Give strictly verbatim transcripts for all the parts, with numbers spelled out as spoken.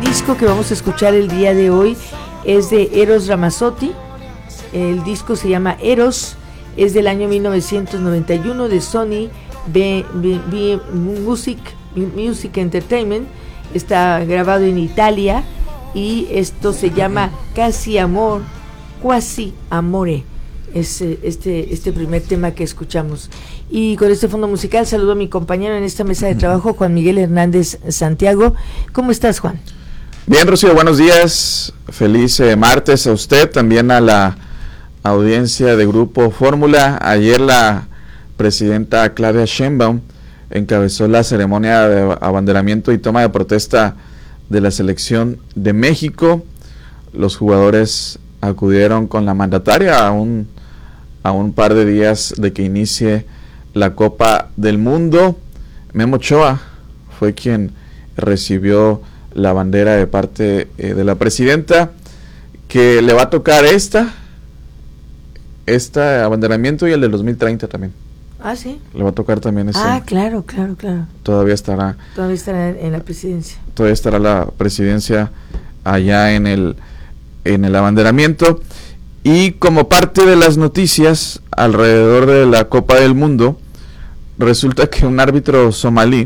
disco que vamos a escuchar el día de hoy es de Eros Ramazzotti. El disco se llama Eros, es del año mil novecientos noventa y uno de Sony B, B, B Music, Music Entertainment. Está grabado en Italia y esto se llama Casi Amor, Quasi Amore. Es este, este primer tema que escuchamos. Y con este fondo musical saludo a mi compañero en esta mesa de trabajo, Juan Miguel Hernández Santiago. ¿Cómo estás, Juan? Bien, Rocío, buenos días. Feliz eh, martes a usted, también a la audiencia de Grupo Fórmula. Ayer la presidenta Claudia Sheinbaum encabezó la ceremonia de abanderamiento y toma de protesta de la selección de México. Los jugadores acudieron con la mandataria a un, a un par de días de que inicie la Copa del Mundo. Memo Ochoa fue quien recibió la bandera de parte eh, de la presidenta, que le va a tocar esta, este abanderamiento y el del dos mil treinta también. Ah, sí. Le va a tocar también ese. Ah, claro, claro, claro. Todavía estará. Todavía estará en la presidencia. Todavía estará la presidencia allá en el en el abanderamiento. Y como parte de las noticias alrededor de la Copa del Mundo, resulta que un árbitro somalí,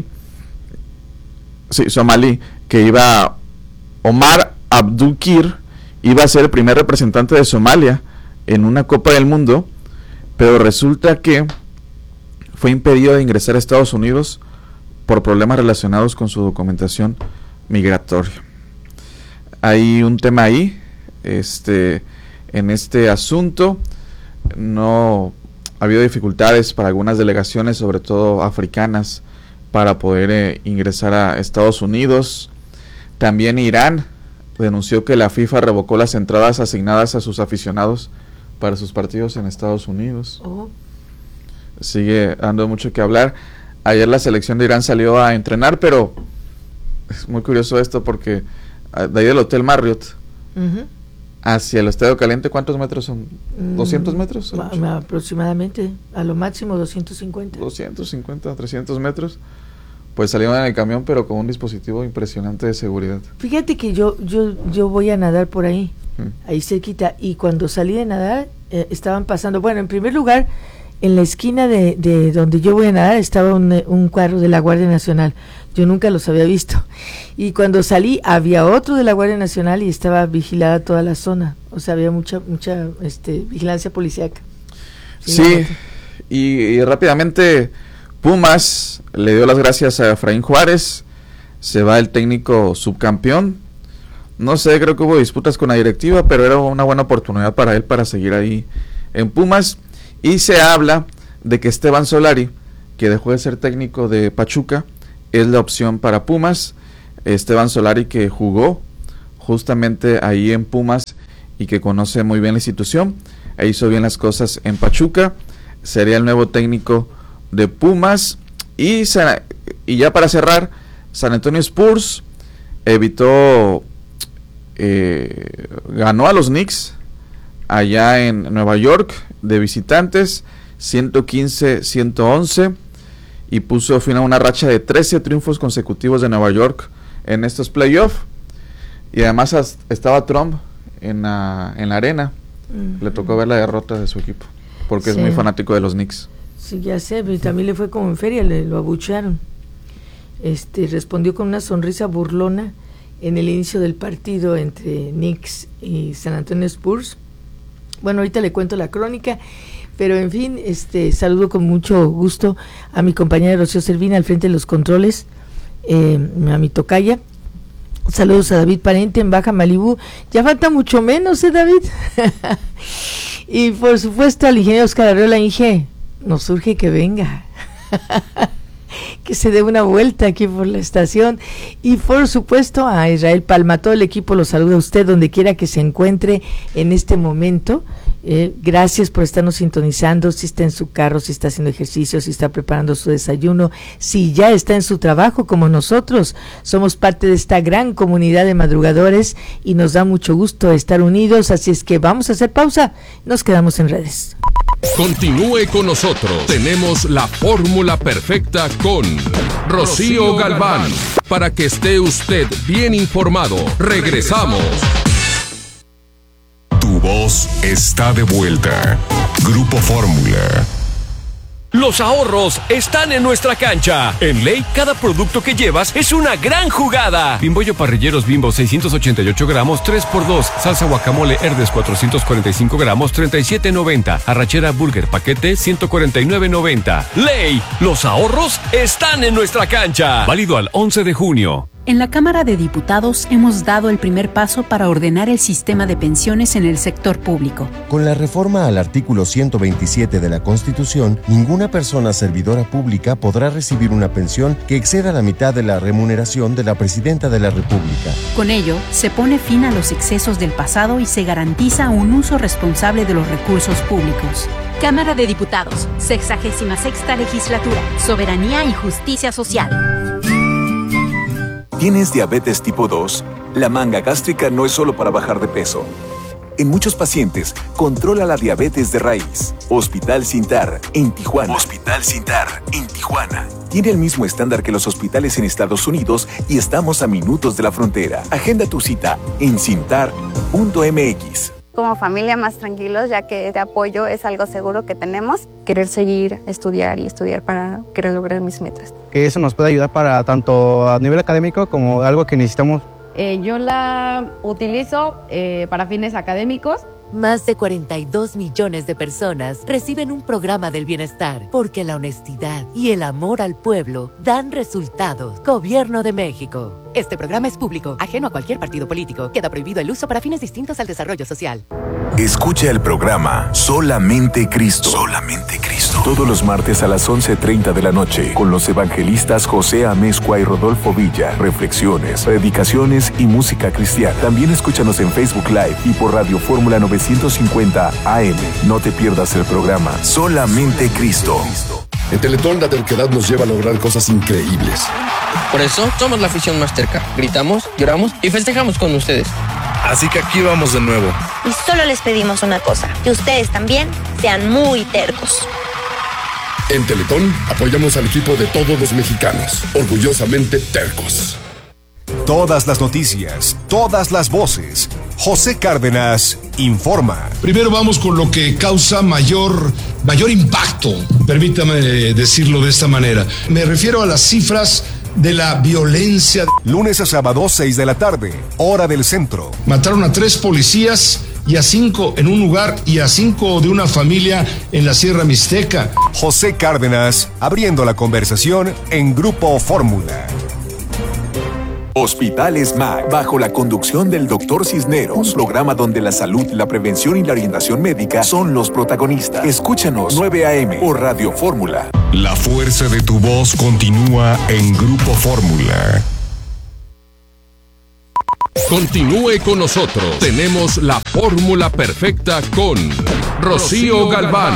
sí, somalí, que iba, Omar Abdulkir, iba a ser el primer representante de Somalia en una Copa del Mundo, pero resulta que fue impedido de ingresar a Estados Unidos por problemas relacionados con su documentación migratoria. Hay un tema ahí, este, en este asunto. No ha habido dificultades para algunas delegaciones, sobre todo africanas, para poder eh, ingresar a Estados Unidos. También Irán denunció que la FIFA revocó las entradas asignadas a sus aficionados para sus partidos en Estados Unidos. Oh. Sigue dando mucho que hablar. Ayer la selección de Irán salió a entrenar, pero es muy curioso esto porque de ahí del Hotel Marriott uh-huh. hacia el Estadio Caliente, ¿cuántos metros son? ¿doscientos metros? Mm, aproximadamente, a lo máximo doscientos cincuenta. doscientos cincuenta, trescientos metros. Pues salieron en el camión, pero con un dispositivo impresionante de seguridad. Fíjate que yo yo yo voy a nadar por ahí, mm. ahí cerquita, y cuando salí de nadar, eh, estaban pasando, bueno, en primer lugar, en la esquina de, de donde yo voy a nadar estaba un, un carro de la Guardia Nacional. Yo nunca los había visto. Y cuando salí había otro de la Guardia Nacional y estaba vigilada toda la zona. O sea, había mucha mucha este, vigilancia policíaca. Sí, y, y rápidamente Pumas le dio las gracias a Efraín Juárez. Se va el técnico subcampeón. No sé, creo que hubo disputas con la directiva, pero era una buena oportunidad para él para seguir ahí en Pumas. Y se habla de que Esteban Solari, que dejó de ser técnico de Pachuca, es la opción para Pumas. Esteban Solari, que jugó justamente ahí en Pumas y que conoce muy bien la institución, e hizo bien las cosas en Pachuca, sería el nuevo técnico de Pumas. Y, y ya para cerrar, San Antonio Spurs evitó, eh, ganó a los Knicks allá en Nueva York de visitantes, ciento quince a ciento once, y puso fin a una racha de trece triunfos consecutivos de Nueva York en estos playoffs. Y además estaba Trump en la, en la arena. Uh-huh. Le tocó ver la derrota de su equipo, porque sí. es muy fanático de los Knicks. Sí, ya sé, pero también le fue como en feria, le lo abuchearon. Este, respondió con una sonrisa burlona en el inicio del partido entre Knicks y San Antonio Spurs. Bueno, ahorita le cuento la crónica, pero en fin, este saludo con mucho gusto a mi compañera Rocío Servina al frente de los controles, eh, a mi tocaya. Saludos a David Parente en Baja Malibú. Ya falta mucho menos, ¿eh, David? Y por supuesto al ingeniero Oscar Arreola. Inge, nos surge que venga. Que se dé una vuelta aquí por la estación. Y por supuesto a Israel Palma, todo el equipo lo saluda a usted donde quiera que se encuentre en este momento, Eh, gracias por estarnos sintonizando, si está en su carro, si está haciendo ejercicio, si está preparando su desayuno, si ya está en su trabajo como nosotros. Somos parte de esta gran comunidad de madrugadores y nos da mucho gusto estar unidos, así es que vamos a hacer pausa, nos quedamos en redes. Continúe con nosotros, tenemos la fórmula perfecta con Rocío Galván, para que esté usted bien informado. Regresamos. Tu voz está de vuelta. Grupo Fórmula. Los ahorros están en nuestra cancha. En Ley, cada producto que llevas es una gran jugada. Bimbollo Parrilleros Bimbo seiscientos ochenta y ocho gramos, tres por dos. Salsa guacamole Herdes cuatrocientos cuarenta y cinco gramos, treinta y siete noventa. Arrachera Burger paquete ciento cuarenta y nueve noventa. Ley, los ahorros están en nuestra cancha. Válido al once de junio. En la Cámara de Diputados hemos dado el primer paso para ordenar el sistema de pensiones en el sector público. Con la reforma al artículo ciento veintisiete de la Constitución, ninguna persona servidora pública podrá recibir una pensión que exceda la mitad de la remuneración de la Presidenta de la República. Con ello, se pone fin a los excesos del pasado y se garantiza un uso responsable de los recursos públicos. Cámara de Diputados, sexagésima sexta legislatura, soberanía y justicia social. ¿Tienes diabetes tipo dos? La manga gástrica no es solo para bajar de peso. En muchos pacientes, controla la diabetes de raíz. Hospital Sintar, en Tijuana. Hospital Sintar, en Tijuana. Tiene el mismo estándar que los hospitales en Estados Unidos y estamos a minutos de la frontera. Agenda tu cita en sintar punto m x. Como familia más tranquilos, ya que este apoyo es algo seguro que tenemos. Querer seguir, estudiar y estudiar para querer lograr mis metas. Que eso nos puede ayudar para tanto a nivel académico como algo que necesitamos. Eh, yo la utilizo eh, para fines académicos. Más de cuarenta y dos millones de personas reciben un programa del bienestar porque la honestidad y el amor al pueblo dan resultados. Gobierno de México. Este programa es público, ajeno a cualquier partido político. Queda prohibido el uso para fines distintos al desarrollo social. Escucha el programa Solamente Cristo. Solamente Cristo. Todos los martes a las once treinta de la noche con los evangelistas José Amezcua y Rodolfo Villa. Reflexiones, predicaciones y música cristiana. También escúchanos en Facebook Live y por Radio Fórmula novecientos cincuenta A M. No te pierdas el programa Solamente Cristo. En Teletón la terquedad nos lleva a lograr cosas increíbles. Por eso somos la afición más terca. Gritamos, lloramos y festejamos con ustedes. Así que aquí vamos de nuevo. Y solo les pedimos una cosa, que ustedes también sean muy tercos. En Teletón apoyamos al equipo de todos los mexicanos, orgullosamente tercos. Todas las noticias, todas las voces. José Cárdenas informa. Primero vamos con lo que causa mayor, mayor impacto, permítame decirlo de esta manera. Me refiero a las cifras de la violencia. Lunes a sábado, seis de la tarde, hora del centro. Mataron a tres policías y a cinco en un lugar y a cinco de una familia en la Sierra Mixteca. José Cárdenas abriendo la conversación en Grupo Fórmula. Hospital SMAC, bajo la conducción del doctor Cisneros, un programa donde la salud, la prevención y la orientación médica son los protagonistas. Escúchanos nueve a eme por Radio Fórmula. La fuerza de tu voz continúa en Grupo Fórmula. Continúe con nosotros. Tenemos la fórmula perfecta con Rocío Galván.